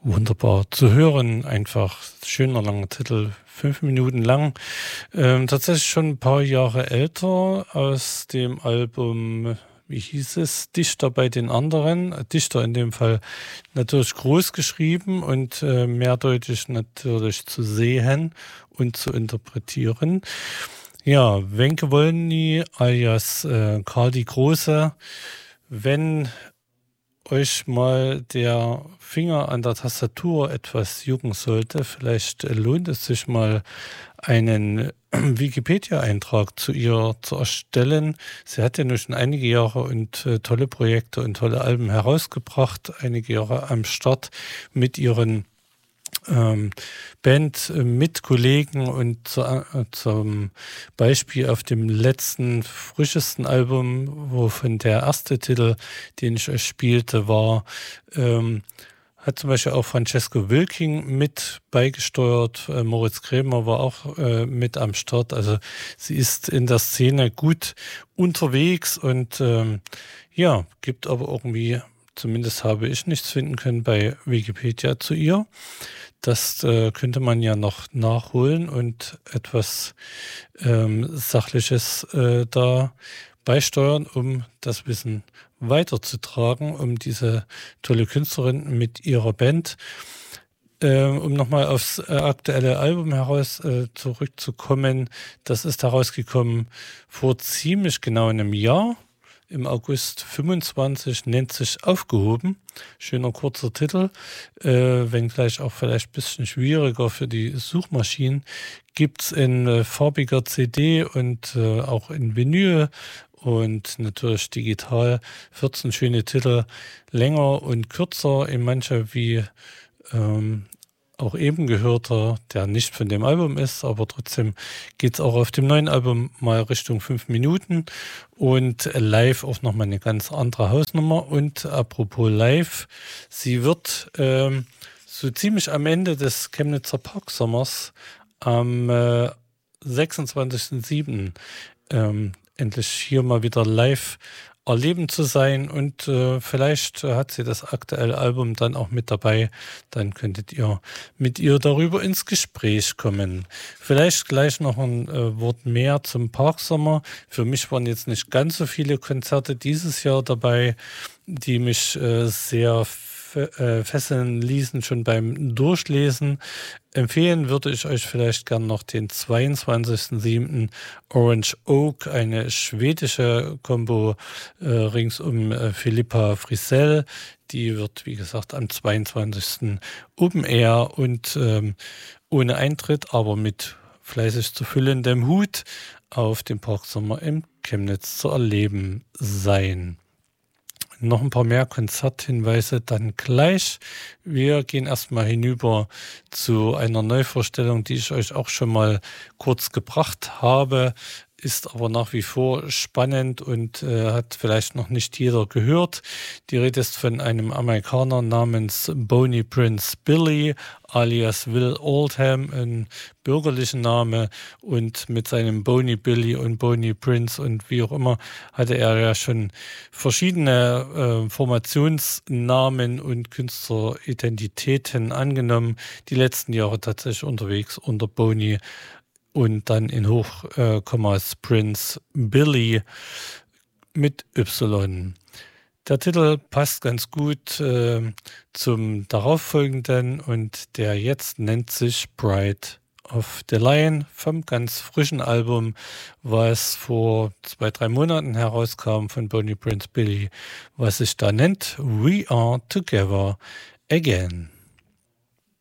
Wunderbar zu hören, einfach schöner langer Titel, 5 Minuten lang. Tatsächlich schon ein paar Jahre älter, aus dem Album, wie hieß es, Dichter bei den anderen. Dichter in dem Fall natürlich groß geschrieben und mehrdeutig natürlich zu sehen und zu interpretieren. Ja, Wenke Wolny alias Karl die Große. Wenn euch mal der Finger an der Tastatur etwas jucken sollte, vielleicht lohnt es sich mal einen Wikipedia-Eintrag zu ihr zu erstellen. Sie hat ja nun schon einige Jahre und tolle Projekte und tolle Alben herausgebracht, einige Jahre am Start mit ihren Band mit Kollegen und zum Beispiel auf dem letzten, frischesten Album, wovon der erste Titel, den ich euch spielte, war, hat zum Beispiel auch Francesco Wilking mit beigesteuert, Moritz Krämer war auch mit am Start, also sie ist in der Szene gut unterwegs und ja, gibt aber irgendwie, zumindest habe ich nichts finden können bei Wikipedia zu ihr. Das könnte man ja noch nachholen und etwas Sachliches da beisteuern, um das Wissen weiterzutragen, um diese tolle Künstlerin mit ihrer Band. Um nochmal aufs aktuelle Album heraus zurückzukommen, das ist herausgekommen vor ziemlich genau einem Jahr. Im August 25, nennt sich Aufgehoben. Schöner kurzer Titel, wenngleich auch vielleicht ein bisschen schwieriger für die Suchmaschinen. Gibt es in farbiger CD und auch in Vinyl und natürlich digital. 14 schöne Titel, länger und kürzer, in mancher wie auch eben gehörter, der nicht von dem Album ist, aber trotzdem geht es auch auf dem neuen Album mal Richtung 5 Minuten und live auch nochmal eine ganz andere Hausnummer. Und apropos live, sie wird so ziemlich am Ende des Chemnitzer Parksommers am 26.07. Endlich hier mal wieder live erleben zu sein und vielleicht hat sie das aktuelle Album dann auch mit dabei, dann könntet ihr mit ihr darüber ins Gespräch kommen. Vielleicht gleich noch ein Wort mehr zum Parksommer. Für mich waren jetzt nicht ganz so viele Konzerte dieses Jahr dabei, die mich sehr fesseln ließen, schon beim Durchlesen. Empfehlen würde ich euch vielleicht gern noch den 22.07. Orange Oak, eine schwedische Kombo rings um Philippa Frisell. Die wird, wie gesagt, am 22. Open Air und ohne Eintritt, aber mit fleißig zu füllendem Hut auf dem Parksommer in Chemnitz zu erleben sein. Noch ein paar mehr Konzerthinweise dann gleich. Wir gehen erstmal hinüber zu einer Neuvorstellung, die ich euch auch schon mal kurz gebracht habe, ist aber nach wie vor spannend und hat vielleicht noch nicht jeder gehört. Die Rede ist von einem Amerikaner namens Boney Prince Billy, alias Will Oldham, ein bürgerlicher Name, und mit seinem Boney Billy und Boney Prince und wie auch immer hatte er ja schon verschiedene Formationsnamen und Künstleridentitäten angenommen. Die letzten Jahre tatsächlich unterwegs unter Boney und dann in Hochkommas Prince Billy mit Y. Der Titel passt ganz gut zum darauffolgenden und der jetzt nennt sich Bride of the Lion vom ganz frischen Album, was vor 2-3 Monaten herauskam von Boney Prince Billy, was sich da nennt We Are Together Again.